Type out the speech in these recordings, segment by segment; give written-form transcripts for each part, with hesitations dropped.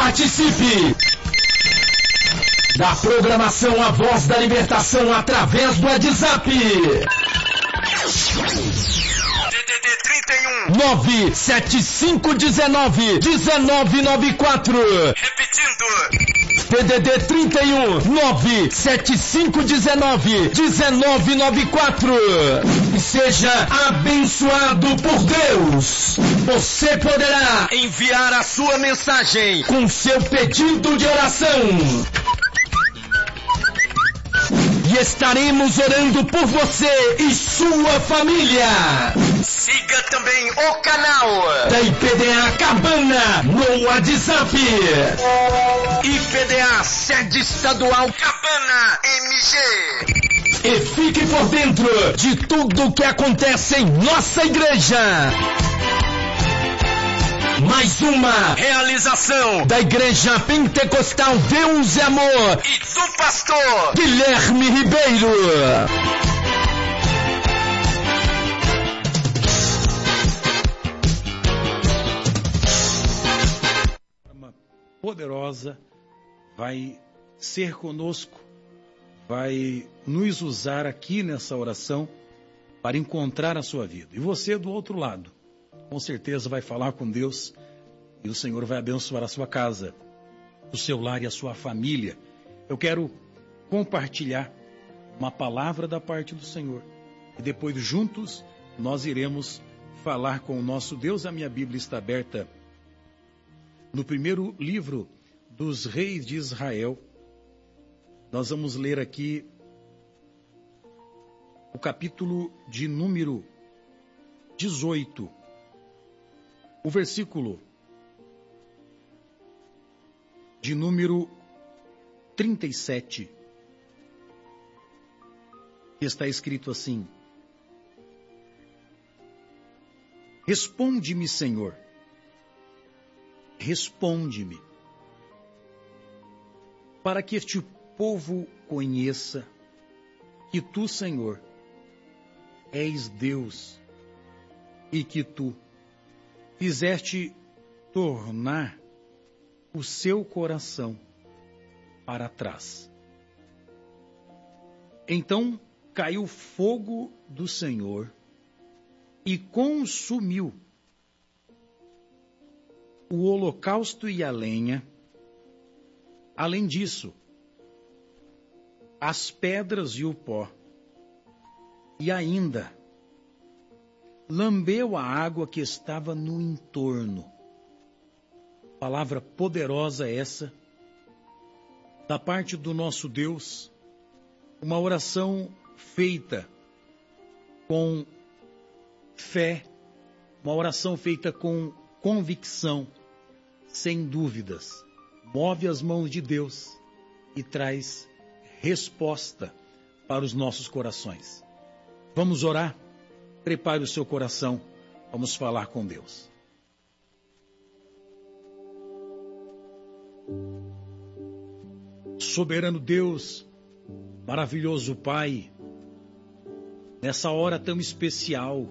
Participe da programação A Voz da Libertação através do WhatsApp. DDD 31 97519 1994. Repetindo. DDD 31 97519 1994. E seja abençoado por Deus. Você poderá enviar a sua mensagem com seu pedido de oração. E estaremos orando por você e sua família. Siga também o canal da IPDA Cabana no WhatsApp. IPDA Sede Estadual Cabana MG. E fique por dentro de tudo que acontece em nossa igreja. Mais uma realização da Igreja Pentecostal Deus e Amor e do pastor Guilherme Ribeiro. Uma poderosa vai ser conosco, vai nos usar aqui nessa oração para encontrar a sua vida. E você do outro lado, com certeza vai falar com Deus e o Senhor vai abençoar a sua casa, o seu lar e a sua família. Eu quero compartilhar uma palavra da parte do Senhor e depois juntos nós iremos falar com o nosso Deus. A minha Bíblia está aberta no primeiro livro dos reis de Israel. Nós vamos ler aqui o capítulo de número 18. O versículo de número 37, está escrito assim: Responde-me, Senhor, responde-me, para que este povo conheça que Tu, Senhor, és Deus e que Tu fizeste tornar o seu coração para trás. Então caiu fogo do Senhor e consumiu o holocausto e a lenha. Além disso, as pedras e o pó, e ainda lambeu a água que estava no entorno. Palavra poderosa essa, da parte do nosso Deus, uma oração feita com fé, uma oração feita com convicção, sem dúvidas. Move as mãos de Deus e traz resposta para os nossos corações. Vamos orar? Prepare o seu coração, vamos falar com Deus. Soberano Deus, maravilhoso Pai, nessa hora tão especial,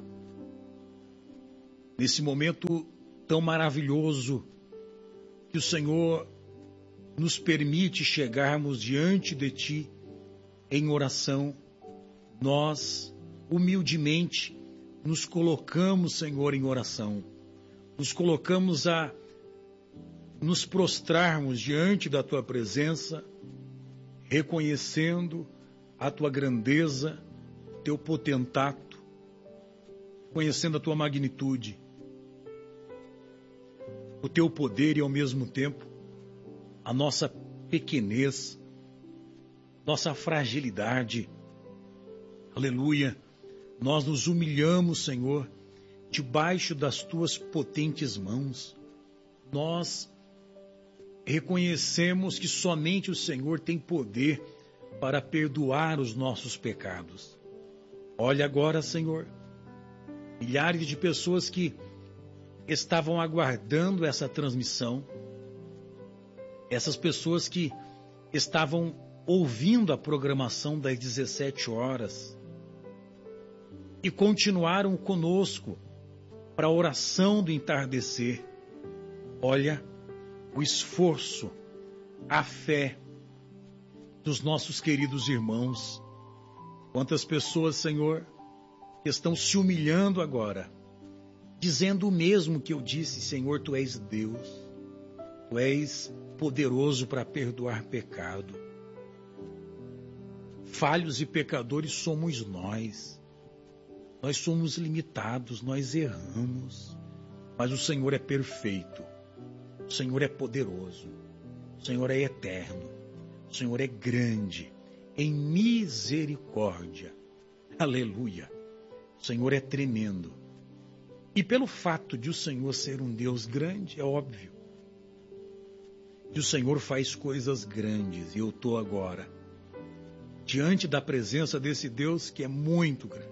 nesse momento tão maravilhoso que o Senhor nos permite chegarmos diante de Ti em oração, nós humildemente nos colocamos, Senhor, em oração, nos colocamos a nos prostrarmos diante da Tua presença, reconhecendo a Tua grandeza, Teu potentato, conhecendo a Tua magnitude, o Teu poder e ao mesmo tempo a nossa pequenez, nossa fragilidade. Aleluia! Nós nos humilhamos, Senhor, debaixo das Tuas potentes mãos. Nós reconhecemos que somente o Senhor tem poder para perdoar os nossos pecados. Olha agora, Senhor, milhares de pessoas que estavam aguardando essa transmissão, essas pessoas que estavam ouvindo a programação das 17 horas e continuaram conosco para a oração do entardecer. Olha, o esforço, a fé dos nossos queridos irmãos. Quantas pessoas, Senhor, que estão se humilhando agora, dizendo o mesmo que eu disse: Senhor, Tu és Deus, Tu és poderoso para perdoar pecado. Falhos e pecadores somos nós. Nós somos limitados, nós erramos. Mas o Senhor é perfeito. O Senhor é poderoso. O Senhor é eterno. O Senhor é grande em misericórdia. Aleluia. O Senhor é tremendo. E pelo fato de o Senhor ser um Deus grande, é óbvio que o Senhor faz coisas grandes. E eu estou agora diante da presença desse Deus que é muito grande.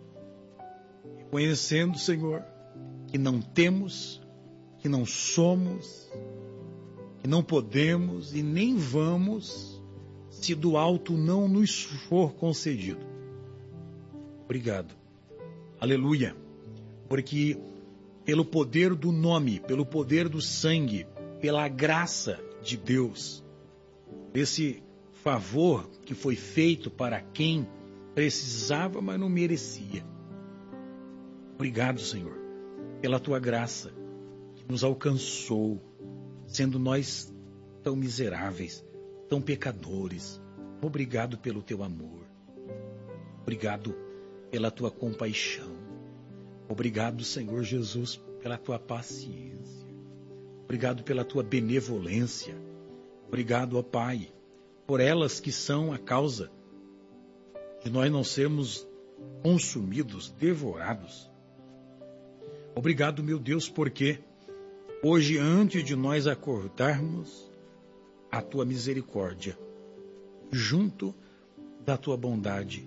Conhecendo, Senhor, que não temos, que não somos, que não podemos e nem vamos, se do alto não nos for concedido. Obrigado. Aleluia. Porque pelo poder do nome, pelo poder do sangue, pela graça de Deus, esse favor que foi feito para quem precisava, mas não merecia. Obrigado, Senhor, pela Tua graça que nos alcançou, sendo nós tão miseráveis, tão pecadores. Obrigado pelo Teu amor. Obrigado pela Tua compaixão. Obrigado, Senhor Jesus, pela Tua paciência. Obrigado pela Tua benevolência. Obrigado, ó Pai, por elas que são a causa de nós não sermos consumidos, devorados. Obrigado, meu Deus, porque hoje, antes de nós acordarmos, a Tua misericórdia, junto da Tua bondade,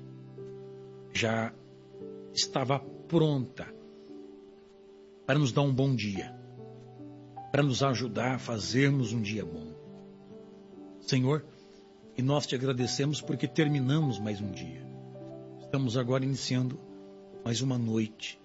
já estava pronta para nos dar um bom dia, para nos ajudar a fazermos um dia bom. Senhor, e nós Te agradecemos porque terminamos mais um dia. Estamos agora iniciando mais uma noite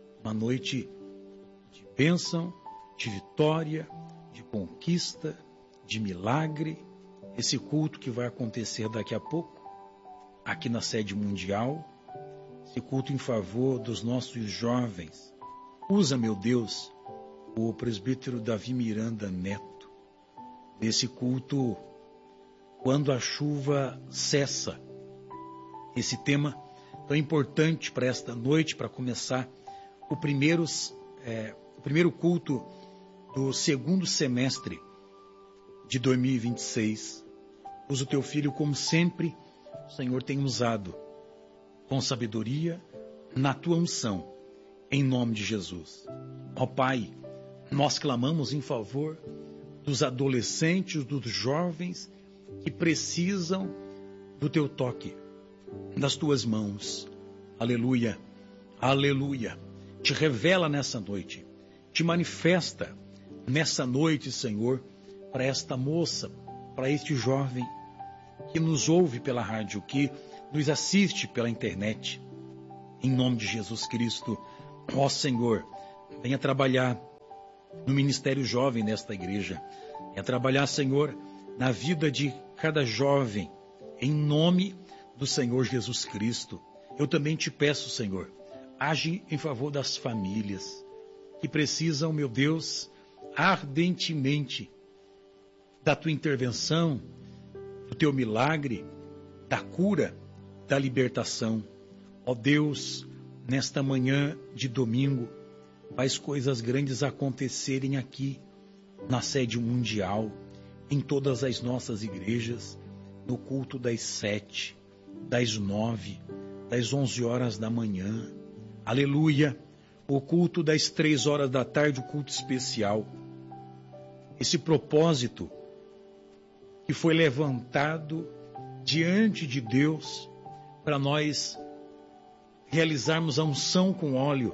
de bênção, de vitória, de conquista, de milagre. Esse culto que vai acontecer daqui a pouco, aqui na sede mundial, esse culto em favor dos nossos jovens. Usa, meu Deus, o presbítero Davi Miranda Neto, nesse culto, quando a chuva cessa. Esse tema tão importante para esta noite, para começar o primeiro culto do segundo semestre de 2026. Usa o Teu Filho como sempre o Senhor tem usado, com sabedoria, na Tua unção, em nome de Jesus. Ó Pai, nós clamamos em favor dos adolescentes, dos jovens que precisam do Teu toque, das Tuas mãos. Aleluia, aleluia. Te revela nessa noite, te manifesta nessa noite, Senhor, para esta moça, para este jovem que nos ouve pela rádio, que nos assiste pela internet. Em nome de Jesus Cristo, ó Senhor, venha trabalhar no ministério jovem nesta igreja. Venha trabalhar, Senhor, na vida de cada jovem, em nome do Senhor Jesus Cristo. Eu também Te peço, Senhor, age em favor das famílias que precisam, meu Deus, ardentemente da Tua intervenção, do Teu milagre, da cura, da libertação. Ó Deus, nesta manhã de domingo, faz coisas grandes acontecerem aqui, na sede mundial, em todas as nossas igrejas, no culto das 7, das 9, das 11 horas da manhã. Aleluia! O culto das 3 horas da tarde, o culto especial. Esse propósito que foi levantado diante de Deus para nós realizarmos a unção com óleo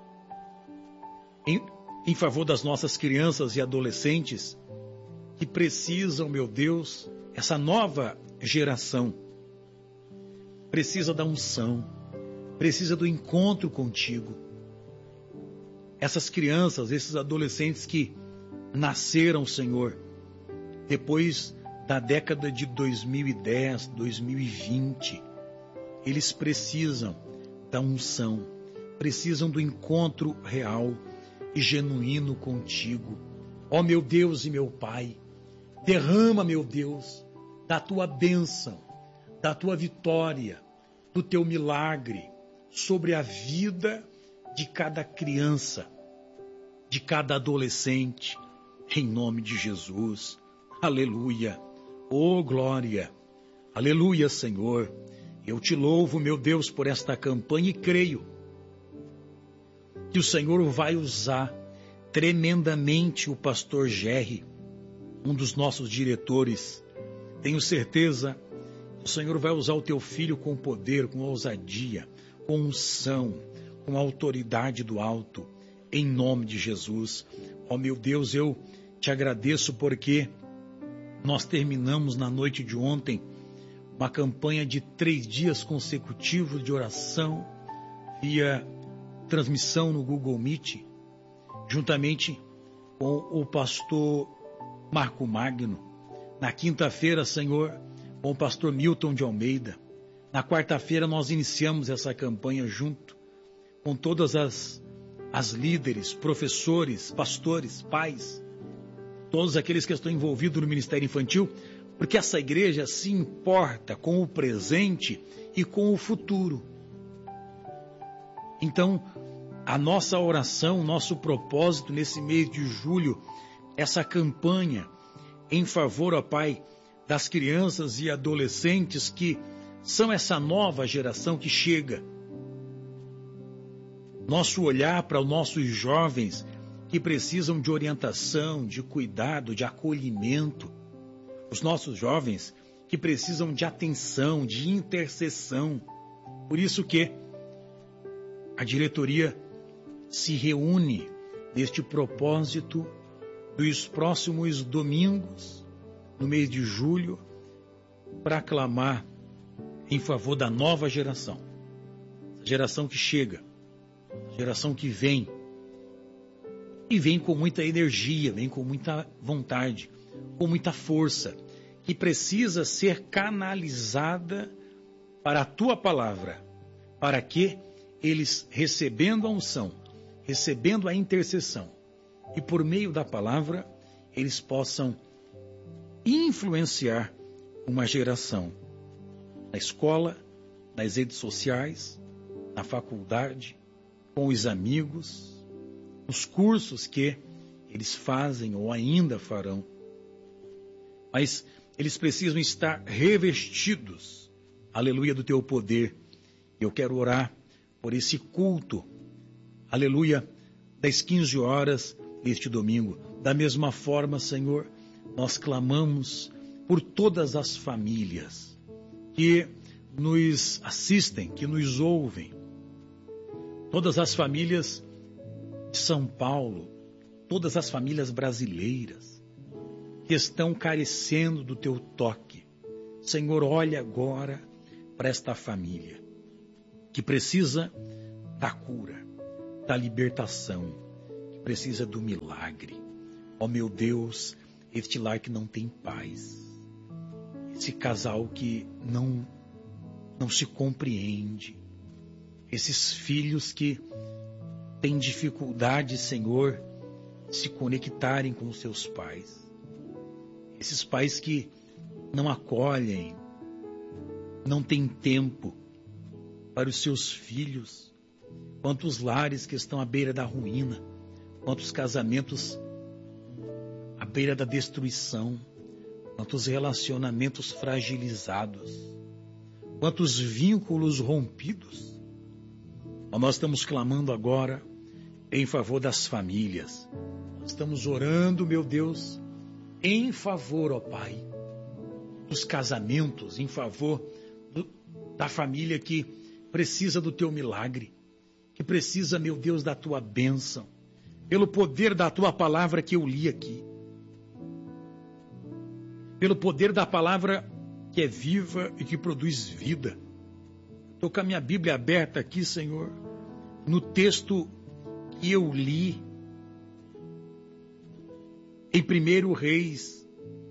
em favor das nossas crianças e adolescentes que precisam, meu Deus, essa nova geração precisa da unção, precisa do encontro contigo. Essas crianças, esses adolescentes que nasceram, Senhor, depois da década de 2010, 2020, eles precisam da unção, precisam do encontro real e genuíno contigo. Ó meu Deus e meu Pai, derrama, meu Deus, da tua bênção, da tua vitória, do teu milagre sobre a vida de cada criança, de cada adolescente, em nome de Jesus. Aleluia. Oh, glória. Aleluia, Senhor. Eu te louvo, meu Deus, por esta campanha e creio que o Senhor vai usar tremendamente o pastor Gerry, um dos nossos diretores. Tenho certeza que o Senhor vai usar o teu filho com poder, com ousadia, com unção, com autoridade do alto, em nome de Jesus. Ó meu Deus, eu te agradeço porque nós terminamos na noite de ontem uma campanha de 3 dias consecutivos de oração via transmissão no Google Meet, juntamente com o pastor Marco Magno. Na quinta-feira, Senhor, com o pastor Milton de Almeida. Na quarta-feira nós iniciamos essa campanha junto com todas as líderes, professores, pastores, pais, todos aqueles que estão envolvidos no ministério infantil, porque essa igreja se importa com o presente e com o futuro. Então, a nossa oração, nosso propósito nesse mês de julho, essa campanha em favor, ó Pai, das crianças e adolescentes que são essa nova geração que chega. Nosso olhar para os nossos jovens que precisam de orientação, de cuidado, de acolhimento. Os nossos jovens que precisam de atenção, de intercessão. Por isso que a diretoria se reúne neste propósito dos próximos domingos, no mês de julho, para clamar em favor da nova geração. A geração que chega, a geração que vem, e vem com muita energia, vem com muita vontade, com muita força, que precisa ser canalizada para a tua palavra, para que eles, recebendo a unção, recebendo a intercessão, e por meio da palavra, eles possam influenciar uma geração na escola, nas redes sociais, na faculdade, com os amigos, nos cursos que eles fazem ou ainda farão. Mas eles precisam estar revestidos, aleluia, do teu poder. Eu quero orar por esse culto, aleluia, das 15 horas neste domingo. Da mesma forma, Senhor, nós clamamos por todas as famílias que nos assistem, que nos ouvem, todas as famílias de São Paulo, todas as famílias brasileiras que estão carecendo do teu toque. Senhor, olha agora para esta família que precisa da cura, da libertação, que precisa do milagre. Ó meu Deus, este lar que não tem paz, esse casal que não se compreende, esses filhos que têm dificuldade, Senhor, de se conectarem com os seus pais, esses pais que não acolhem, não têm tempo para os seus filhos. Quantos lares que estão à beira da ruína, quantos casamentos à beira da destruição, quantos relacionamentos fragilizados, quantos vínculos rompidos. Nós estamos clamando agora em favor das famílias. Nós estamos orando, meu Deus, em favor, ó Pai, dos casamentos, em favor da família que precisa do teu milagre, que precisa, meu Deus, da tua bênção, pelo poder da tua palavra que eu li aqui, pelo poder da palavra que é viva e que produz vida. Estou com a minha Bíblia aberta aqui, Senhor, no texto que eu li, Em 1 Reis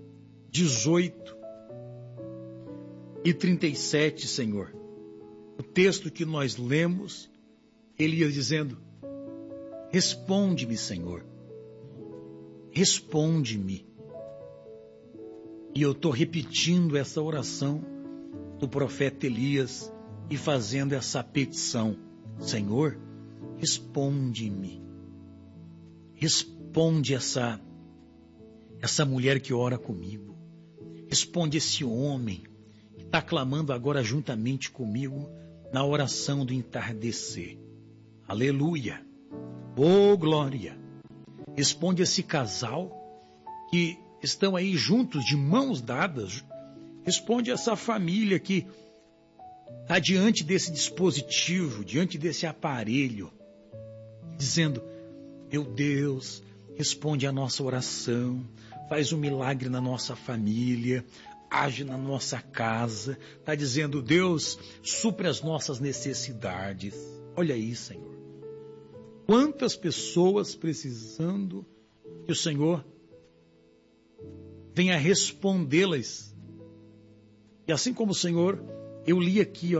18:37, Senhor, o texto que nós lemos, ele ia dizendo: responde-me, Senhor, responde-me. E eu estou repetindo essa oração do profeta Elias e fazendo essa petição: Senhor, responde-me. Responde essa mulher que ora comigo. Responde esse homem que está clamando agora juntamente comigo na oração do entardecer. Aleluia. Oh, glória. Responde esse casal que estão aí juntos, de mãos dadas. Responde essa família que está diante desse dispositivo, diante desse aparelho, dizendo: meu Deus, responde a nossa oração, faz um milagre na nossa família, age na nossa casa. Está dizendo: Deus, supre as nossas necessidades. Olha aí, Senhor. Quantas pessoas precisando que o Senhor venha respondê-las. E assim como o Senhor, eu li aqui,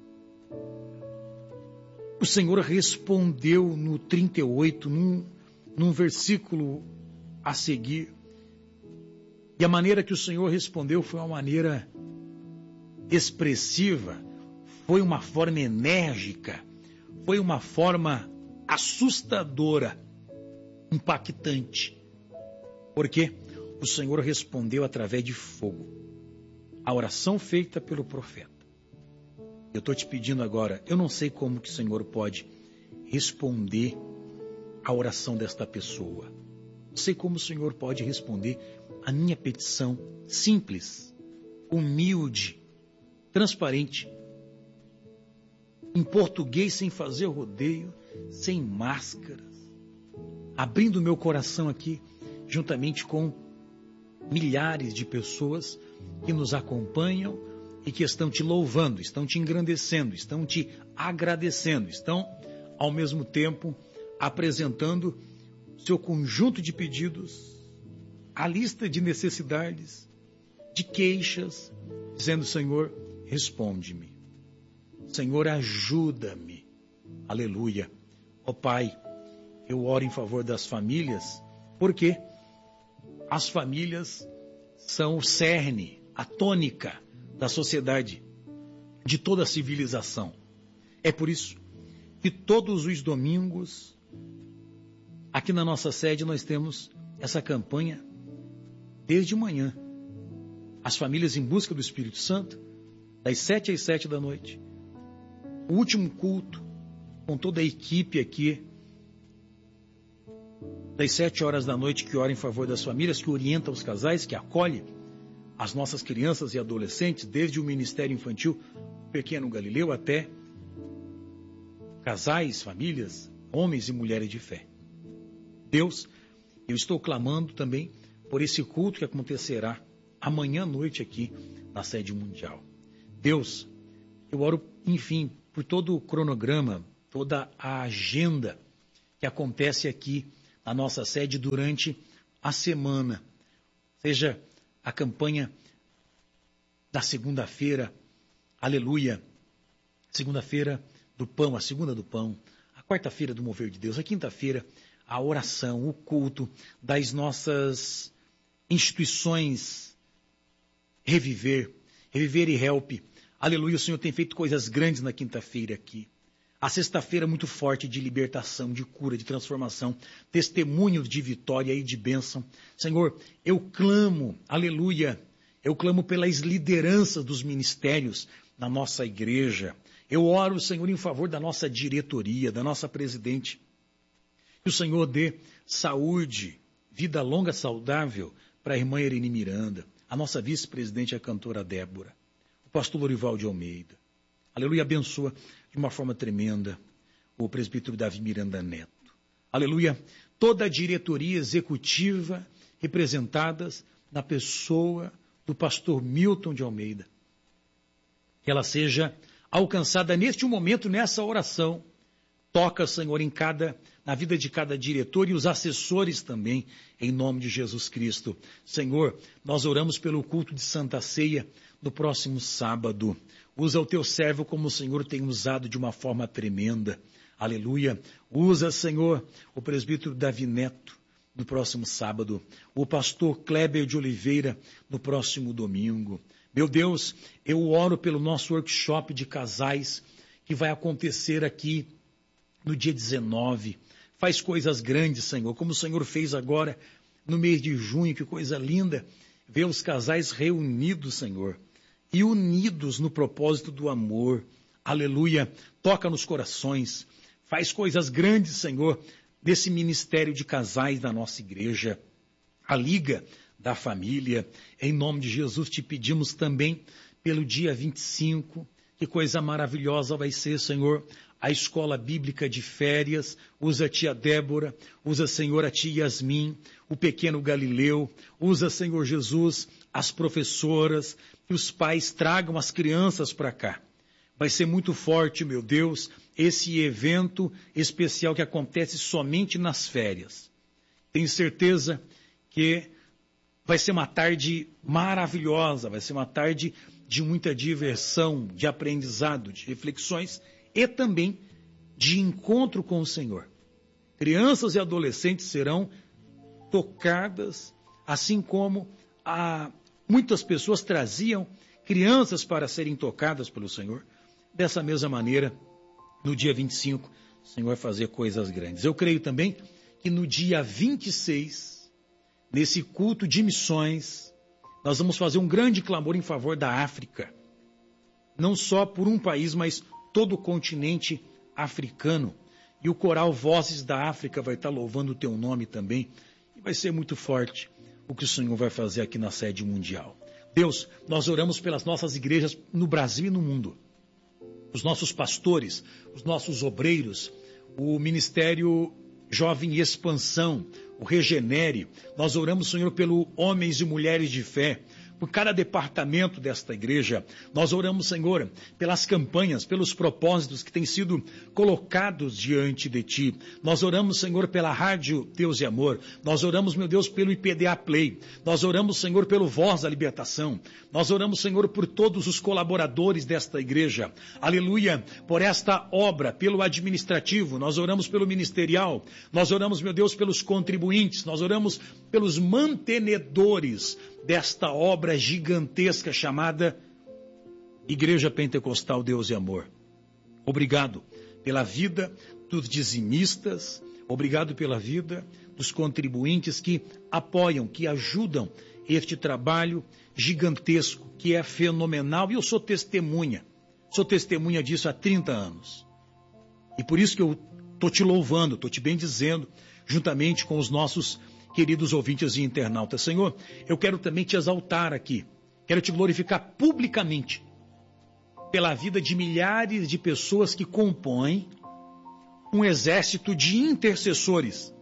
o Senhor respondeu no 38, num versículo a seguir. E a maneira que o Senhor respondeu foi uma maneira expressiva, foi uma forma enérgica, foi uma forma assustadora, impactante. Porque o Senhor respondeu através de fogo a oração feita pelo profeta. Eu estou te pedindo agora, eu não sei como que o Senhor pode responder a oração desta pessoa. Não sei como o Senhor pode responder a minha petição simples, humilde, transparente, em português, sem fazer rodeio, sem máscaras, abrindo o meu coração aqui, juntamente com milhares de pessoas que nos acompanham e que estão te louvando, estão te engrandecendo, estão te agradecendo, estão, ao mesmo tempo, apresentando seu conjunto de pedidos, a lista de necessidades, de queixas, dizendo: Senhor, responde-me. Senhor, ajuda-me. Aleluia. Ó Pai, eu oro em favor das famílias, porque as famílias são o cerne, a tônica da sociedade, de toda a civilização. É por isso que todos os domingos, aqui na nossa sede, nós temos essa campanha desde manhã. As famílias em busca do Espírito Santo, das 7 às 7 da noite. O último culto, com toda a equipe aqui, das 7 horas da noite, que ora em favor das famílias, que orienta os casais, que acolhe as nossas crianças e adolescentes, desde o Ministério Infantil Pequeno Galileu até casais, famílias, homens e mulheres de fé. Deus, eu estou clamando também por esse culto que acontecerá amanhã à noite aqui na sede mundial. Deus, eu oro, enfim, por todo o cronograma, toda a agenda que acontece aqui na nossa sede durante a semana. Seja a campanha da segunda-feira, aleluia, segunda-feira do pão, a segunda do pão, a quarta-feira do mover de Deus, a quinta-feira a oração, o culto das nossas instituições Reviver e Help. Aleluia, o Senhor tem feito coisas grandes na quinta-feira aqui. A sexta-feira muito forte de libertação, de cura, de transformação, testemunhos de vitória e de bênção. Senhor, eu clamo, aleluia, eu clamo pelas lideranças dos ministérios na nossa igreja. Eu oro, Senhor, em favor da nossa diretoria, da nossa presidente. Que o Senhor dê saúde, vida longa, saudável para a irmã Irene Miranda, a nossa vice-presidente, a cantora Débora, o pastor Lorival de Almeida. Aleluia, abençoa de uma forma tremenda o presbítero Davi Miranda Neto. Aleluia, toda a diretoria executiva representadas na pessoa do pastor Milton de Almeida. Que ela seja alcançada neste momento, nessa oração, Toca, Senhor, na vida de cada diretor e os assessores também, em nome de Jesus Cristo. Senhor, nós oramos pelo culto de Santa Ceia no próximo sábado. Usa o teu servo como o Senhor tem usado de uma forma tremenda. Aleluia. Usa, Senhor, o presbítero Davi Neto no próximo sábado. O pastor Kleber de Oliveira no próximo domingo. Meu Deus, eu oro pelo nosso workshop de casais que vai acontecer aqui no dia 19. Faz coisas grandes, Senhor, como o Senhor fez agora no mês de junho. Que coisa linda ver os casais reunidos, Senhor, e unidos no propósito do amor. Aleluia. Toca nos corações. Faz coisas grandes, Senhor, desse ministério de casais da nossa igreja. A Liga da Família. Em nome de Jesus te pedimos também pelo dia 25. Que coisa maravilhosa vai ser, Senhor, a escola bíblica de férias. Usa a tia Débora, usa, Senhor, a tia Yasmin, o pequeno Galileu, usa, Senhor Jesus, as professoras, que os pais tragam as crianças para cá. Vai ser muito forte, meu Deus, esse evento especial que acontece somente nas férias. Tenho certeza que vai ser uma tarde maravilhosa, vai ser uma tarde de muita diversão, de aprendizado, de reflexões e também de encontro com o Senhor. Crianças e adolescentes serão tocadas, assim como muitas pessoas traziam crianças para serem tocadas pelo Senhor. Dessa mesma maneira, no dia 25, o Senhor vai fazer coisas grandes. Eu creio também que no dia 26, nesse culto de missões, nós vamos fazer um grande clamor em favor da África. Não só por um país, mas todo o continente africano. E o coral Vozes da África vai estar louvando o teu nome também. E vai ser muito forte o que o Senhor vai fazer aqui na sede mundial. Deus, nós oramos pelas nossas igrejas no Brasil e no mundo. Os nossos pastores, os nossos obreiros, o Ministério Jovem Expansão, o Regenere. Nós oramos, Senhor, pelos homens e mulheres de fé, por cada departamento desta igreja. Nós oramos, Senhor, pelas campanhas, pelos propósitos que têm sido colocados diante de Ti. Nós oramos, Senhor, pela Rádio Deus e Amor. Nós oramos, meu Deus, pelo IPDA Play. Nós oramos, Senhor, pelo Voz da Libertação. Nós oramos, Senhor, por todos os colaboradores desta igreja. Aleluia, por esta obra, pelo administrativo. Nós oramos pelo ministerial. Nós oramos, meu Deus, pelos contribuintes. Nós oramos pelos mantenedores desta obra gigantesca chamada Igreja Pentecostal Deus e Amor. Obrigado pela vida dos dizimistas, obrigado pela vida dos contribuintes que apoiam, que ajudam este trabalho gigantesco, que é fenomenal, e eu sou testemunha disso há 30 anos. E por isso que eu estou te louvando, estou te bendizendo, juntamente com os nossos queridos ouvintes e internautas. Senhor, eu quero também te exaltar aqui. Quero te glorificar publicamente pela vida de milhares de pessoas que compõem um exército de intercessores,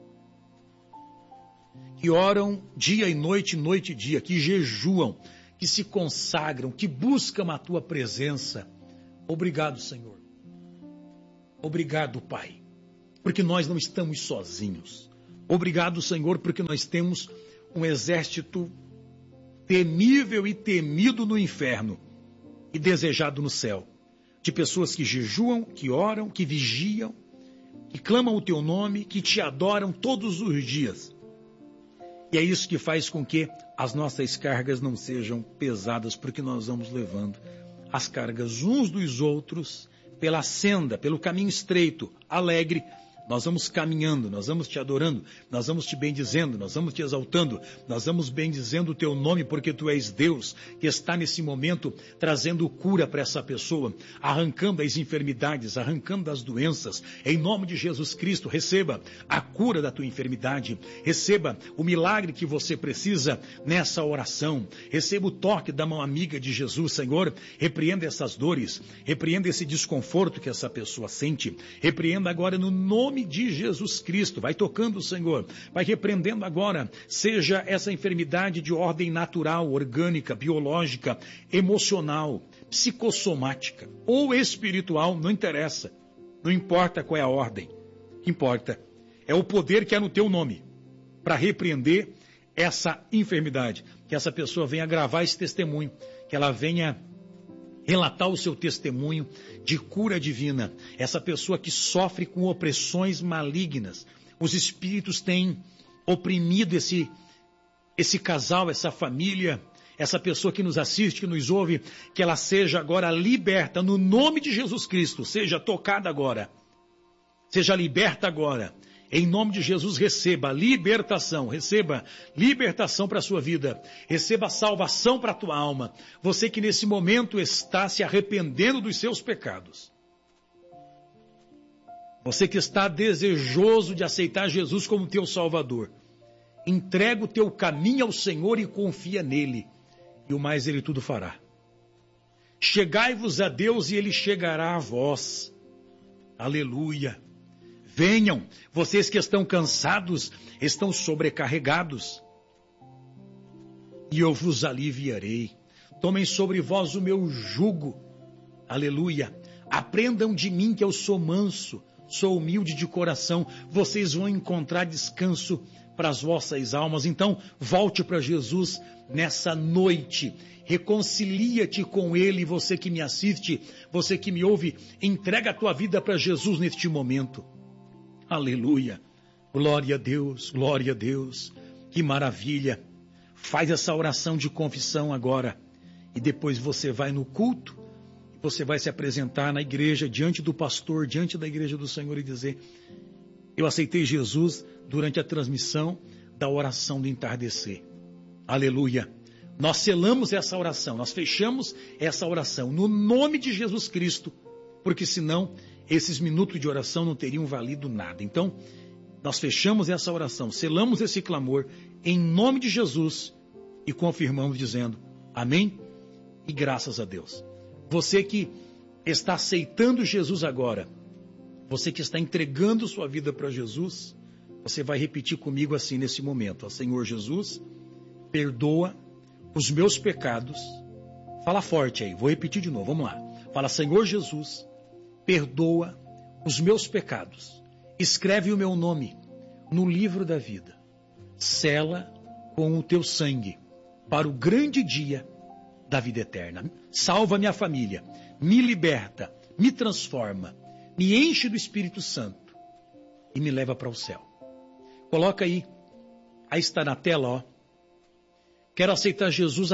que oram dia e noite e dia, que jejuam, que se consagram, que buscam a tua presença. Obrigado, Senhor. Obrigado, Pai, porque nós não estamos sozinhos. Obrigado, Senhor, porque nós temos um exército temível e temido no inferno e desejado no céu, de pessoas que jejuam, que oram, que vigiam, que clamam o teu nome, que te adoram todos os dias. E é isso que faz com que as nossas cargas não sejam pesadas, porque nós vamos levando as cargas uns dos outros pela senda, pelo caminho estreito, alegre. Nós vamos caminhando, nós vamos te adorando, nós vamos te bendizendo, nós vamos te exaltando, nós vamos bendizendo o teu nome, porque tu és Deus que está nesse momento trazendo cura para essa pessoa, arrancando as enfermidades, arrancando as doenças. Em nome de Jesus Cristo, receba a cura da tua enfermidade, receba o milagre que você precisa nessa oração, receba o toque da mão amiga de Jesus. Senhor, repreenda essas dores, repreenda esse desconforto que essa pessoa sente, repreenda agora no nome de Jesus Cristo. Vai tocando, Senhor, vai repreendendo agora, seja essa enfermidade de ordem natural, orgânica, biológica, emocional, psicossomática ou espiritual, não interessa. Não importa qual é a ordem. O que importa é o poder que há no teu nome para repreender essa enfermidade. Que essa pessoa venha gravar esse testemunho, que ela venha relatar o seu testemunho de cura divina. Essa pessoa que sofre com opressões malignas. Os espíritos têm oprimido esse casal, essa família, essa pessoa que nos assiste, que nos ouve, que ela seja agora liberta no nome de Jesus Cristo, seja tocada agora, seja liberta agora. Em nome de Jesus, receba libertação para a sua vida, receba salvação para a tua alma. Você que nesse momento está se arrependendo dos seus pecados. Você que está desejoso de aceitar Jesus como teu Salvador. Entrega o teu caminho ao Senhor e confia nele, e o mais ele tudo fará. Chegai-vos a Deus e ele chegará a vós. Aleluia. Venham, vocês que estão cansados, estão sobrecarregados, e eu vos aliviarei. Tomem sobre vós o meu jugo. Aleluia. Aprendam de mim que eu sou manso, sou humilde de coração. Vocês vão encontrar descanso para as vossas almas. Então, volte para Jesus nessa noite. Reconcilia-te com Ele, você que me assiste, você que me ouve. Entrega a tua vida para Jesus neste momento. Aleluia. Glória a Deus, glória a Deus. Que maravilha. Faz essa oração de confissão agora. E depois você vai no culto. Você vai se apresentar na igreja, diante do pastor, diante da igreja do Senhor e dizer: eu aceitei Jesus durante a transmissão da oração do entardecer. Aleluia. Nós selamos essa oração, nós fechamos essa oração no nome de Jesus Cristo, porque senão esses minutos de oração não teriam valido nada. Então, nós fechamos essa oração, selamos esse clamor em nome de Jesus e confirmamos dizendo amém e graças a Deus. Você que está aceitando Jesus agora, você que está entregando sua vida para Jesus, você vai repetir comigo assim nesse momento: ó Senhor Jesus, perdoa os meus pecados. Fala forte aí, vou repetir de novo, vamos lá. Fala: Senhor Jesus, perdoa os meus pecados. Escreve o meu nome no livro da vida. Sela com o teu sangue para o grande dia da vida eterna. Salva minha família, me liberta, me transforma, me enche do Espírito Santo e me leva para o céu. Coloca aí está na tela, ó. Quero aceitar Jesus,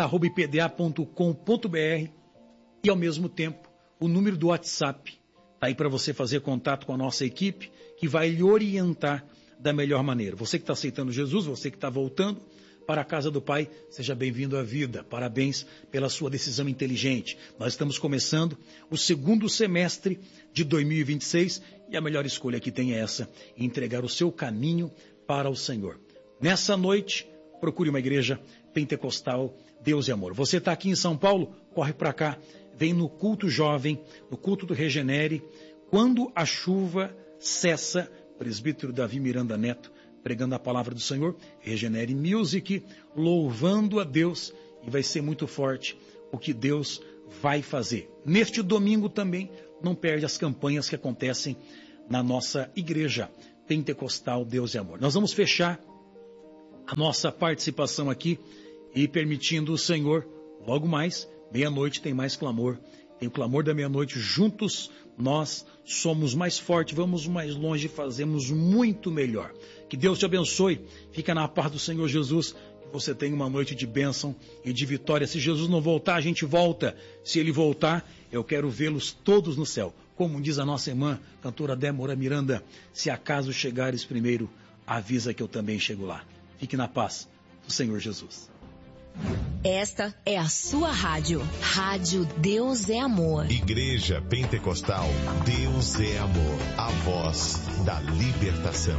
@ipda.com.br, e ao mesmo tempo o número do WhatsApp está aí para você fazer contato com a nossa equipe, que vai lhe orientar da melhor maneira. Você que está aceitando Jesus, você que está voltando para a casa do Pai, seja bem-vindo à vida. Parabéns pela sua decisão inteligente. Nós estamos começando o segundo semestre de 2026 e a melhor escolha que tem é essa: entregar o seu caminho para o Senhor. Nessa noite, procure uma igreja pentecostal, Deus e Amor. Você está aqui em São Paulo? Corre para cá, vem no culto jovem, no culto do Regenere, quando a chuva cessa. Presbítero Davi Miranda Neto, pregando a palavra do Senhor, Regenere Music, louvando a Deus, e vai ser muito forte o que Deus vai fazer. Neste domingo também, não perde as campanhas que acontecem na nossa igreja pentecostal, Deus e Amor. Nós vamos fechar a nossa participação aqui e permitindo o Senhor, logo mais, meia-noite tem mais clamor. Tem o clamor da meia-noite. Juntos nós somos mais fortes, vamos mais longe, fazemos muito melhor. Que Deus te abençoe. Fica na paz do Senhor Jesus. Que você tenha uma noite de bênção e de vitória. Se Jesus não voltar, a gente volta. Se Ele voltar, eu quero vê-los todos no céu. Como diz a nossa irmã, cantora Débora Miranda: se acaso chegares primeiro, avisa que eu também chego lá. Fique na paz do Senhor Jesus. Esta é a sua rádio. Rádio Deus é Amor. Igreja Pentecostal Deus é Amor. A voz da libertação.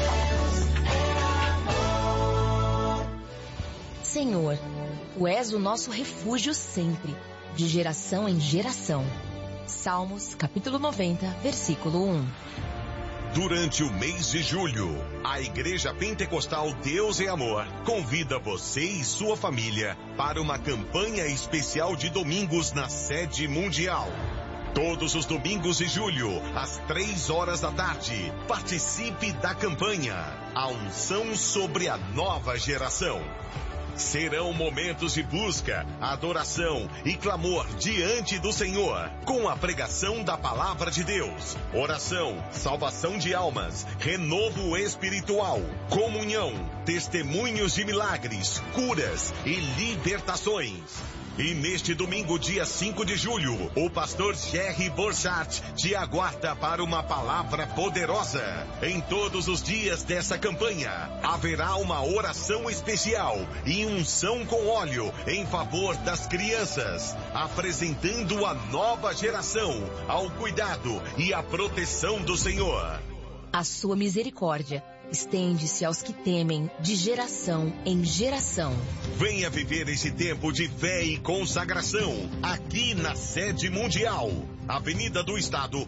Senhor, Tu és o nosso refúgio sempre, de geração em geração. Salmos, capítulo 90, versículo 1. Durante o mês de julho, a Igreja Pentecostal Deus é Amor convida você e sua família para uma campanha especial de domingos na sede mundial. Todos os domingos de julho, às 3 da tarde, participe da campanha A Unção sobre a Nova Geração. Serão momentos de busca, adoração e clamor diante do Senhor, com a pregação da Palavra de Deus, oração, salvação de almas, renovo espiritual, comunhão, testemunhos de milagres, curas e libertações. E neste domingo, dia 5 de julho, o pastor Jerry Borchardt te aguarda para uma palavra poderosa. Em todos os dias dessa campanha, haverá uma oração especial e unção com óleo em favor das crianças, apresentando a nova geração ao cuidado e à proteção do Senhor. A sua misericórdia estende-se aos que temem de geração em geração. Venha viver esse tempo de fé e consagração aqui na sede mundial. Avenida do Estado,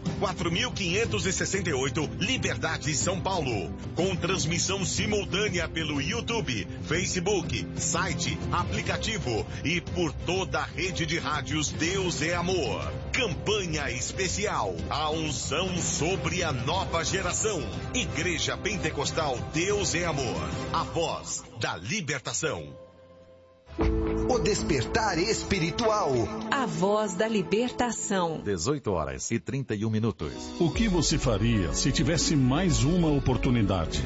4568, Liberdade, São Paulo. Com transmissão simultânea pelo YouTube, Facebook, site, aplicativo e por toda a rede de rádios Deus é Amor. Campanha especial, a unção sobre a nova geração. Igreja Pentecostal Deus é Amor, a voz da libertação. O despertar espiritual. A voz da libertação. 18h31. O que você faria se tivesse mais uma oportunidade?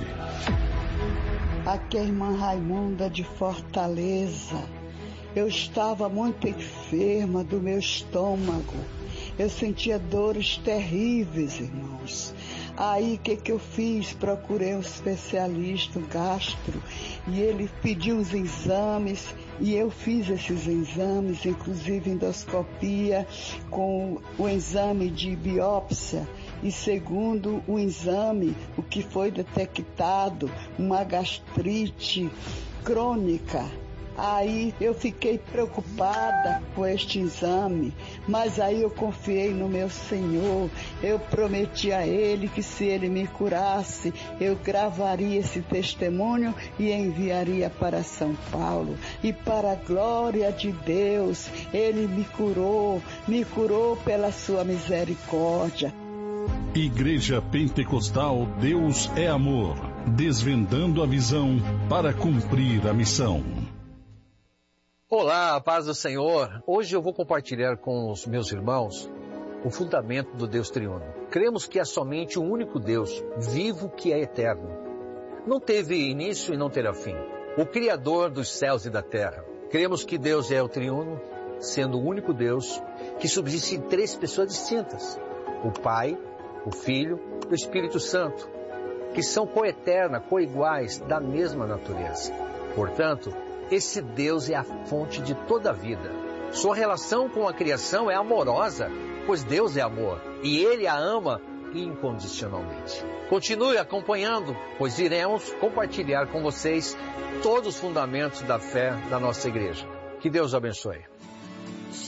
Aqui é a irmã Raimunda de Fortaleza. Eu estava muito enferma do meu estômago. Eu sentia dores terríveis, irmãos. Aí, o que eu fiz? Procurei um especialista, um gastro, e ele pediu os exames, e eu fiz esses exames, inclusive endoscopia, com o exame de biópsia, e segundo o exame, o que foi detectado, uma gastrite crônica. Aí eu fiquei preocupada com este exame, mas aí eu confiei no meu Senhor. Eu prometi a Ele que se Ele me curasse, eu gravaria esse testemunho e enviaria para São Paulo. E para a glória de Deus, Ele me curou pela sua misericórdia. Igreja Pentecostal Deus é Amor, desvendando a visão para cumprir a missão. Olá, a paz do Senhor. Hoje eu vou compartilhar com os meus irmãos o fundamento do Deus triuno. Cremos que há somente um único Deus, vivo, que é eterno. Não teve início e não terá fim. O Criador dos céus e da terra. Cremos que Deus é o triuno, sendo o único Deus que subsiste em 3 pessoas distintas. O Pai, o Filho e o Espírito Santo, que são coeterna, coiguais, da mesma natureza. Portanto, esse Deus é a fonte de toda a vida. Sua relação com a criação é amorosa, pois Deus é amor e Ele a ama incondicionalmente. Continue acompanhando, pois iremos compartilhar com vocês todos os fundamentos da fé da nossa igreja. Que Deus abençoe.